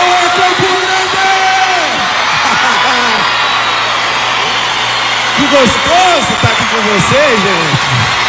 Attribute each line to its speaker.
Speaker 1: Alô, Campo Grande! Que gostoso estar aqui com vocês, gente.